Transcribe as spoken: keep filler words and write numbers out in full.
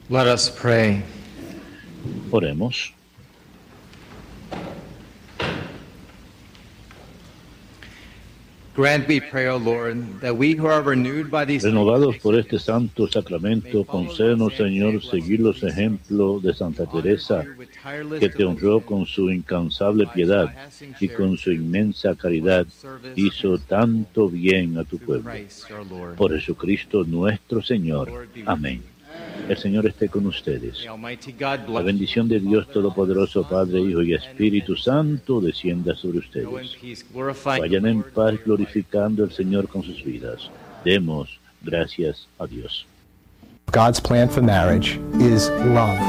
Let us pray. Oremos. Grant, we pray, O Lord, that we who are renewed by these Renovados por este santo sacramento, concédenos, Señor, seguir los ejemplos de Santa Teresa, que te honró con su incansable piedad y con su inmensa caridad hizo tanto bien a tu pueblo. Por Jesucristo nuestro Señor. Amén. El Señor esté con ustedes. La bendición de Dios Todopoderoso, Padre, Hijo y Espíritu Santo, descienda sobre ustedes. Vayan en paz glorificando al Señor con sus vidas. Demos gracias a Dios. God's plan for marriage is love.